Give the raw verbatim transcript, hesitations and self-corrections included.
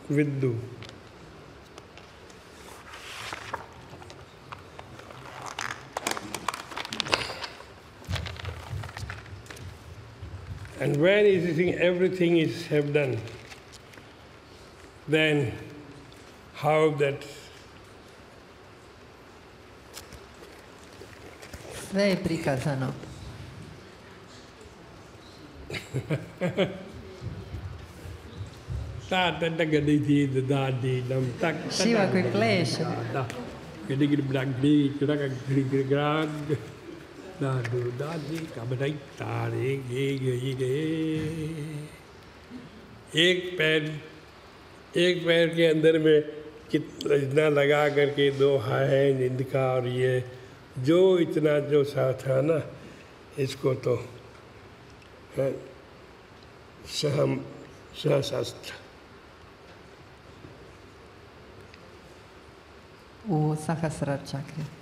Viddu. And when you think everything is have done, then how that sve je prikazano. Šiva koji pleše. एक पैर एक पैर के अंदर में कितना लगा करके दो है नींद का और ये जो इतना जो सा था ना इसको तो सहम सहशास्त्र U Sahasrara čakri.